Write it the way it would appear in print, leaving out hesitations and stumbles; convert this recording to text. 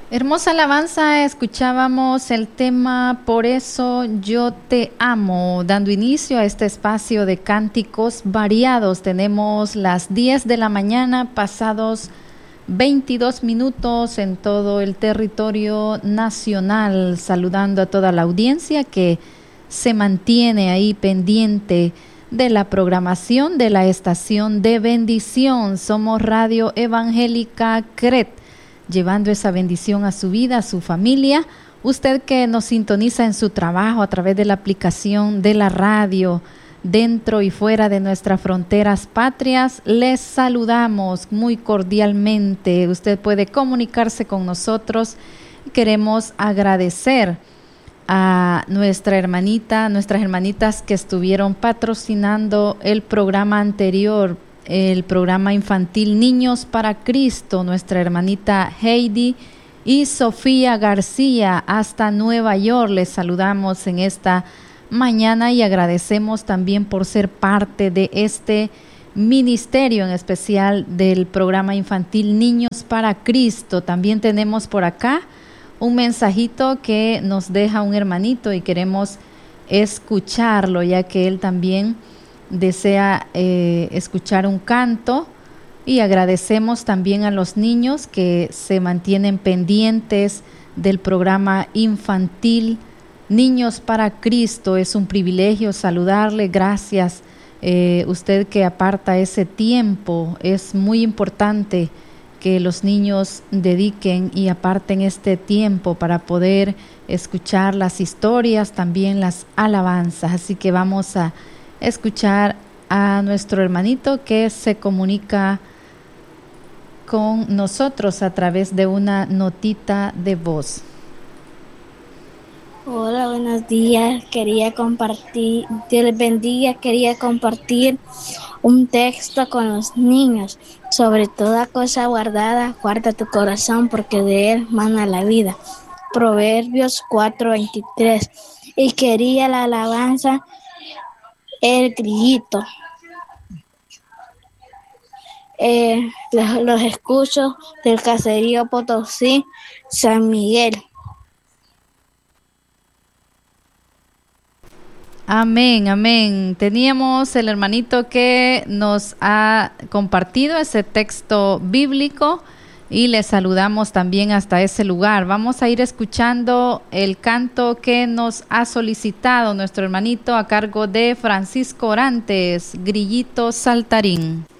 Hermosa alabanza, escuchábamos el tema Por eso yo te amo, dando inicio a este espacio de cánticos variados. Tenemos las 10 de la mañana, pasados 22 minutos en todo el territorio nacional, saludando a toda la audiencia que se mantiene ahí pendiente de la programación de la estación de bendición. Somos Radio Evangélica CRET, llevando esa bendición a su vida, a su familia. Usted que nos sintoniza en su trabajo a través de la aplicación de la radio, dentro y fuera de nuestras fronteras patrias, les saludamos muy cordialmente. Usted puede comunicarse con nosotros. Queremos agradecer a nuestras hermanitas que estuvieron patrocinando el programa anterior, el programa infantil Niños para Cristo, nuestra hermanita Heidi y Sofía García hasta Nueva York. Les saludamos en esta mañana y agradecemos también por ser parte de este ministerio, en especial del programa infantil Niños para Cristo. También tenemos por acá un mensajito que nos deja un hermanito y queremos escucharlo, ya que él también desea escuchar un canto, y agradecemos también a los niños que se mantienen pendientes del programa infantil Niños para Cristo. Es un privilegio saludarle. Gracias, usted que aparta ese tiempo. Es muy importante que los niños dediquen y aparten este tiempo para poder escuchar las historias, también las alabanzas. Así que vamos a escuchar a nuestro hermanito que se comunica con nosotros a través de una notita de voz. Hola, buenos días. Quería compartir, Dios les bendiga, quería compartir un texto con los niños. Sobre toda cosa guardada, guarda tu corazón, porque de él mana la vida. Proverbios 4:23. Y quería la alabanza el grillito. Los escucho del caserío Potosí, San Miguel. Amén, amén. Teníamos el hermanito que nos ha compartido ese texto bíblico y le saludamos también hasta ese lugar. Vamos a ir escuchando el canto que nos ha solicitado nuestro hermanito a cargo de Francisco Orantes, Grillito Saltarín.